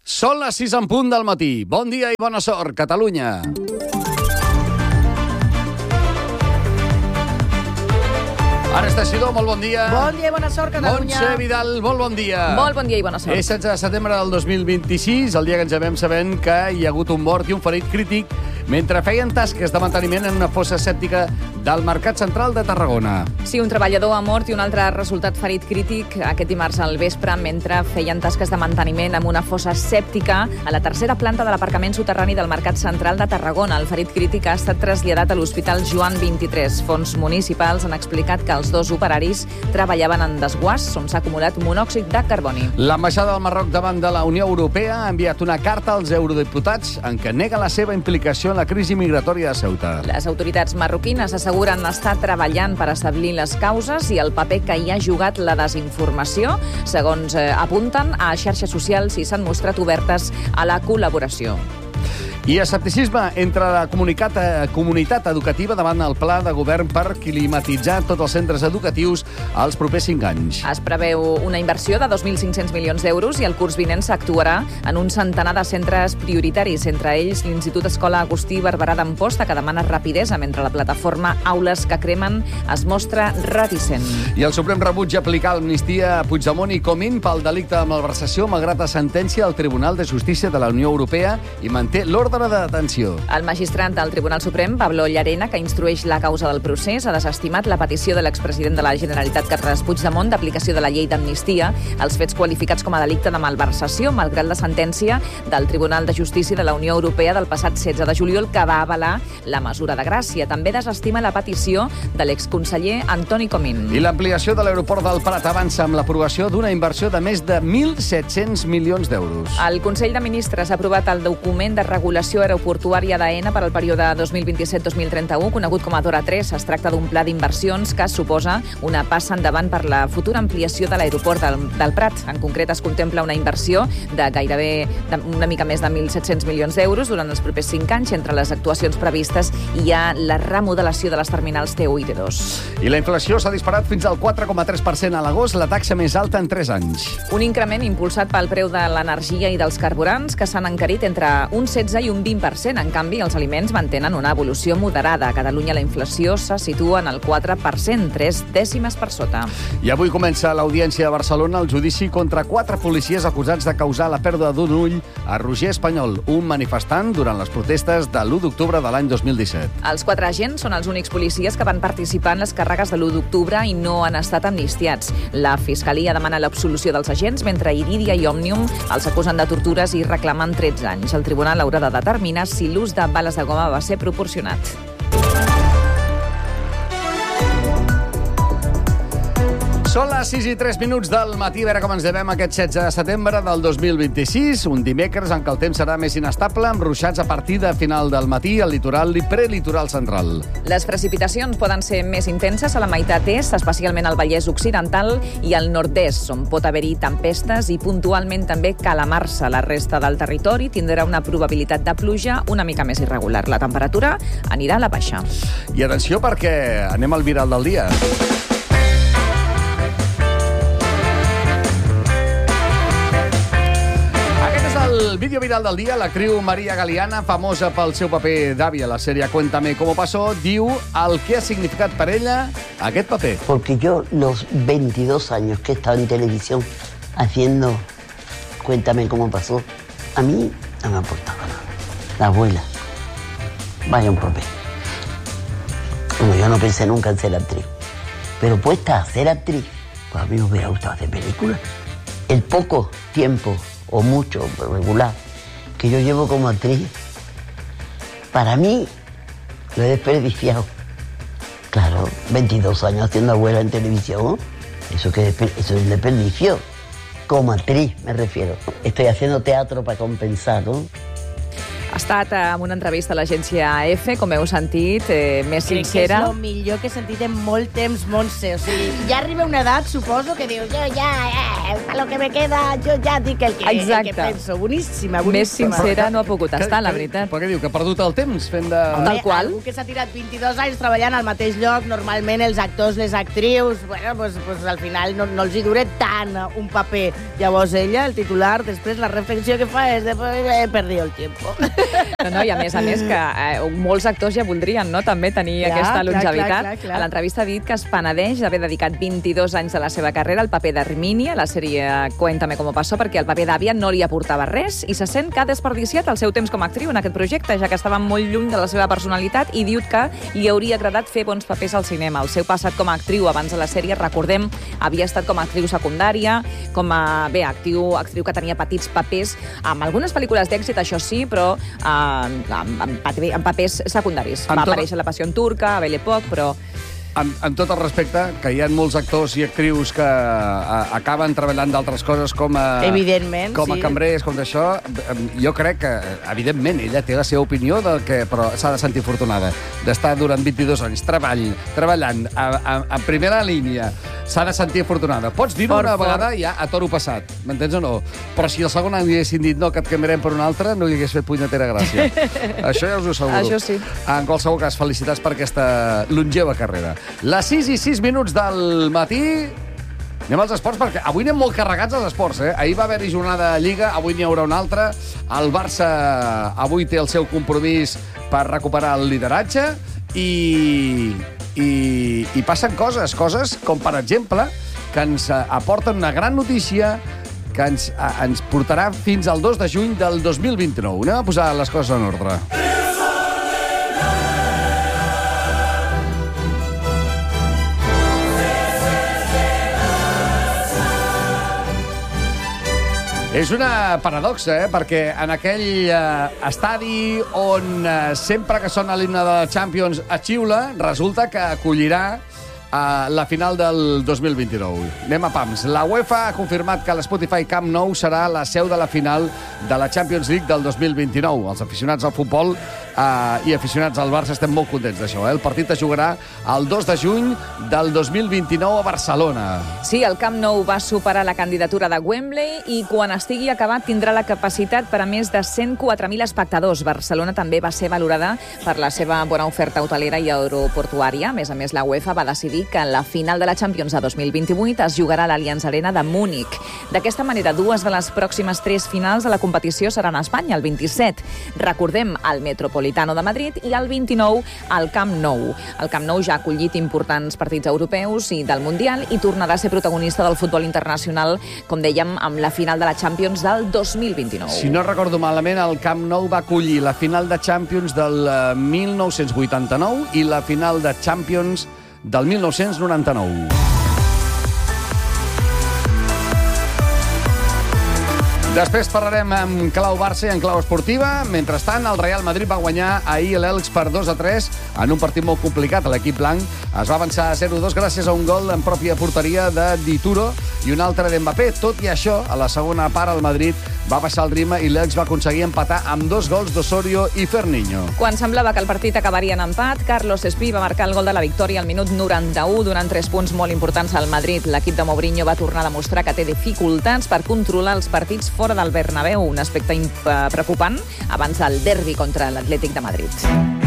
Són les 6 en punt del matí. Bon dia i bona sort, Catalunya. Ara Teixidor, molt bon dia. Bon dia i bona sort, Catalunya. Montse Vidal, molt bon dia. Molt bon dia i bona sort. És 16 de setembre del 2026, el dia que ens acabem sabent que hi ha hagut un mort i un ferit crític mentre feien tasques de manteniment en una fossa sèptica del Mercat Central de Tarragona. Sí, un treballador ha mort i un altre ha resultat ferit crític aquest dimarts al vespre mentre feien tasques de manteniment en una fossa sèptica a la tercera planta de l'aparcament soterrani del Mercat Central de Tarragona. El ferit crític ha estat traslladat a l'Hospital Joan 23. Fons municipals han explicat que els dos operaris treballaven en desguàs on s'ha acumulat monòxid de carboni. L'ambaixada del Marroc davant de la Unió Europea ha enviat una carta als eurodiputats en què nega la seva implicació en la crisi migratòria de Ceuta. Les autoritats marroquines asseguren estar treballant per establir les causes i el paper que hi ha jugat la desinformació. Segons apunten, a xarxes socials i s'han mostrat obertes a la col·laboració. I escepticisme entre la comunitat educativa davant el pla de govern per climatitzar tots els centres educatius als propers 5 anys. Es preveu una inversió de 2.500 milions d'euros i el curs vinent s'actuarà en un centenar de centres prioritaris, entre ells l'Institut Escola Agustí Barberà d'Amposta, que demana rapidesa, mentre la plataforma Aules que cremen es mostra reticent. I el Suprem rebutja aplicar l'amnistia a Puigdemont i Comín pel delicte de malversació, malgrat la sentència del Tribunal de Justícia de la Unió Europea, i manté l'ordre de detenció. El magistrat del Tribunal Suprem, Pablo Llarena, que instrueix la causa del procés, ha desestimat la petició de l'expresident de la Generalitat, Carles Puigdemont, d'aplicació de la llei d'amnistia als fets qualificats com a delicte de malversació, malgrat la sentència del Tribunal de Justícia de la Unió Europea del passat 16 de juliol, que va avalar la mesura de gràcia. També desestima la petició de l'exconseller Antoni Comín. I l'ampliació de l'aeroport del Prat avança amb l'aprovació d'una inversió de més de 1.700 milions d'euros. El Consell de Ministres ha aprovat el document de regulació aeroportuària d'AENA per al període 2027-2031, conegut com a DORA 3. Es tracta d'un pla d'inversions que suposa una passa endavant per la futura ampliació de l'aeroport del Prat. En concret, es contempla una inversió de gairebé una mica més de 1.700 milions d'euros durant els propers 5 anys. Entre les actuacions previstes hi ha la remodelació de les terminals T1 i T2. I la inflació s'ha disparat fins al 4,3% a l'agost, la taxa més alta en 3 anys. Un increment impulsat pel preu de l'energia i dels carburants, que s'han encarit entre un 16 i un 20%. En canvi, els aliments mantenen una evolució moderada. A Catalunya la inflació se situa en el 4%, 3 dècimes per sota. I avui comença a l'Audiència de Barcelona el judici contra 4 policies acusats de causar la pèrdua d'un ull a Roger Espanyol, un manifestant durant les protestes de l'1 d'octubre de l'any 2017. Els 4 agents són els únics policies que van participar en les càrregues de l'1 d'octubre i no han estat amnistiats. La Fiscalia demana l'absolució dels agents, mentre Iridia i Òmnium els acusen de tortures i reclamen 13 anys. El tribunal haurà de determinar si l'ús de bales de goma va ser proporcionat. Són les 6 i 3 minuts del matí. A veure com ens devem aquest 16 de setembre del 2026, un dimecres en què el temps serà més inestable, amb ruixats a partir de final del matí al litoral i prelitoral central. Les precipitacions poden ser més intenses a la meitat est, especialment al Vallès Occidental i al nord-est, on pot haver-hi tempestes i puntualment també calamarsa. La resta del territori tindrà una probabilitat de pluja una mica més irregular. La temperatura anirà a la baixa. I atenció, perquè anem al viral del dia. El vídeo viral del dia, l'actriu Maria Galiana, famosa pel seu paper d'àvia a la sèrie Cuéntame cómo pasó, diu el que ha significat per ella aquest paper. Porque yo los 22 años que he estado en televisión haciendo Cuéntame cómo pasó, a mí no me aportaba nada. La abuela, vaya un papel. Bueno, yo no pensé nunca en ser actriz, pero puesta a ser actriz, pues a mí me hubiera gustado hacer películas. El poco tiempo o mucho, regular, que yo llevo como actriz, para mí lo he desperdiciado. Claro, 22 años haciendo abuela en televisión, eso es un desperdicio. Como actriz, me refiero. Estoy haciendo teatro para compensar, ¿no? Ha estat en una entrevista a l'agència EFE, com heu sentit, més sincera. Crec que és el millor que he sentit en molt temps, Montse. O sigui, ja arriba una edat, suposo, que diu, jo ja, a lo que me queda, jo ja dic el que penso. Boníssima, boníssima. Més sincera no ha pogut estar, la veritat. Però què diu, que ha perdut el temps fent de... Tal qual. Algú que s'ha tirat 22 anys treballant al mateix lloc, normalment els actors, les actrius, bueno, pues al final no els hi dura tant un paper. Llavors ella, el titular, després la reflexió que fa és de he perdido el tiempo. No, i a més que molts actors ja voldrien, no?, també tenir aquesta longevitat. Clar. A l'entrevista ha dit que es penedeix d'haver dedicat 22 anys de la seva carrera al paper d'Hermínia, a la sèrie Cuéntame cómo pasó, perquè el paper d'àvia no li aportava res i se sent que ha desperdiciat el seu temps com a actriu en aquest projecte, ja que estava molt lluny de la seva personalitat i diu que li hauria agradat fer bons papers al cinema. El seu passat com a actriu abans de la sèrie, recordem, havia estat com a actriu secundària, com a actriu que tenia petits papers, amb algunes pel·lícules d'èxit, això sí, però en papers secundaris. Va aparèixer La passió turca, a Belle Époque, però... Amb tot el respecte, que hi ha molts actors i actrius que acaben treballant d'altres coses com a... Evidentment, com a cambrers, com d'això. Jo crec que, evidentment, ella té la seva opinió, però s'ha de sentir afortunada d'estar durant 22 anys treballant a primera línia. S'ha de sentir afortunada. Pots dir-ho una vegada ja a toro passat, m'entens o no? Però si el segon any li haguessin dit no, que et canviarem per un altre, no li hagués fet punyetera gràcia. Això ja us ho asseguro. Això sí. En qualsevol cas, felicitats per aquesta longeva carrera. Les 6:06 del matí. Anem als esports, perquè avui anem molt carregats als esports, eh? Ahir va haver-hi jornada de Lliga, avui n'hi haurà una altra. El Barça avui té el seu compromís per recuperar el lideratge i passen coses com, per exemple, que ens aporten una gran notícia que ens portarà fins al 2 de juny del 2029. Anem a posar les coses en ordre. És una paradoxa, perquè en aquell estadi on sempre que sona l'himne de la Champions a xiula, resulta que acollirà la final del 2029. Anem a pams. La UEFA ha confirmat que l'Spotify Camp Nou serà la seu de la final de la Champions League del 2029. Els aficionats al futbol i aficionats al Barça estem molt contents d'això. El partit es jugarà el 2 de juny del 2029 a Barcelona. Sí, el Camp Nou va superar la candidatura de Wembley i quan estigui acabat tindrà la capacitat per a més de 104.000 espectadors. Barcelona també va ser valorada per la seva bona oferta hotelera i aeroportuària. A més, la UEFA va decidir que la final de la Champions de 2028 es jugarà a l'Allianz Arena de Múnich. D'aquesta manera, dues de les pròximes 3 finals de la competició seran a Espanya, el 27. Recordem, al Metropolitano de Madrid i el 29 al Camp Nou. El Camp Nou ja ha acollit importants partits europeus i del Mundial i tornarà a ser protagonista del futbol internacional, com dèiem, amb la final de la Champions del 2029. Si no recordo malament, el Camp Nou va acollir la final de Champions del 1989 i la final de Champions del 1999. Després parlarem en clau Barça i en clau esportiva. Mentrestant, el Real Madrid va guanyar ahir l'Elx per 2-3 en un partit molt complicat. L'equip blanc es va avançar a 0-2 gràcies a un gol en pròpia porteria de Dituro i un altre d'Mbappé. Tot i això, a la segona part, el Madrid va baixar el ritme i l'Elx va aconseguir empatar amb 2 gols d'Osorio i Ferniño. Quan semblava que el partit acabaria en empat, Carlos Espí va marcar el gol de la victòria al minut 91, donant 3 punts molt importants al Madrid. L'equip de Mourinho va tornar a demostrar que té dificultats per controlar els partits fora del Bernabéu, un aspecte preocupant abans del derbi contra l'Atlètic de Madrid.